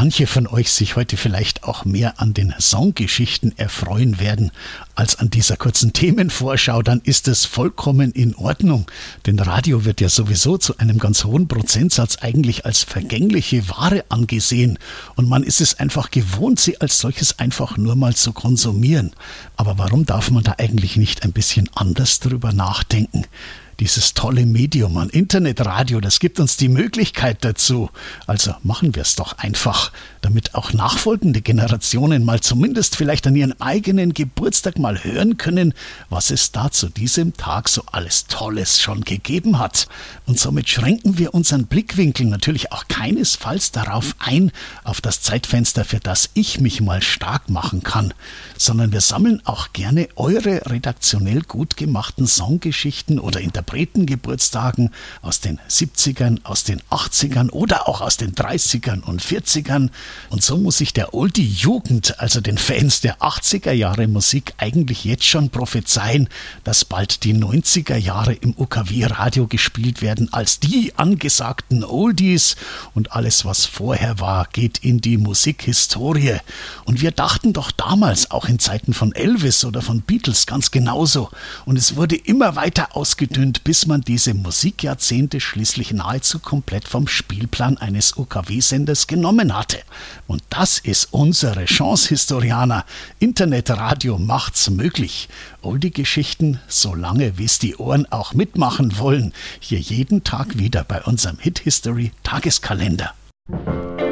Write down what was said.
manche von euch sich heute vielleicht auch mehr an den Songgeschichten erfreuen werden als an dieser kurzen Themenvorschau, dann ist es vollkommen in Ordnung. Denn Radio wird ja sowieso zu einem ganz hohen Prozentsatz eigentlich als vergängliche Ware angesehen. Und man ist es einfach gewohnt, sie als solches einfach nur mal zu konsumieren. Aber warum darf man da eigentlich nicht ein bisschen anders drüber nachdenken? Dieses tolle Medium an Internetradio, das gibt uns die Möglichkeit dazu. Also machen wir es doch einfach, damit auch nachfolgende Generationen mal zumindest vielleicht an ihrem eigenen Geburtstag mal hören können, was es da zu diesem Tag so alles Tolles schon gegeben hat. Und somit schränken wir unseren Blickwinkel natürlich auch keinesfalls darauf ein, auf das Zeitfenster, für das ich mich mal stark machen kann, sondern wir sammeln auch gerne eure redaktionell gut gemachten Songgeschichten oder Interpretengeburtstagen aus den 70ern, aus den 80ern oder auch aus den 30ern und 40ern. Und so muss sich der Oldie-Jugend, also den Fans der 80er Jahre Musik, eigentlich jetzt schon prophezeien, dass bald die 90er Jahre im UKW-Radio gespielt werden als die angesagten Oldies. Und alles, was vorher war, geht in die Musikhistorie. Und wir dachten doch damals, auch in Zeiten von Elvis oder von Beatles, ganz genauso. Und es wurde immer weiter ausgedünnt, bis man diese Musikjahrzehnte schließlich nahezu komplett vom Spielplan eines UKW-Senders genommen hatte. Und das ist unsere Chance, Historianer. Internetradio macht's möglich. Oldie-Geschichten, solange wie's die Ohren auch mitmachen wollen. Hier jeden Tag wieder bei unserem Hit History Tageskalender.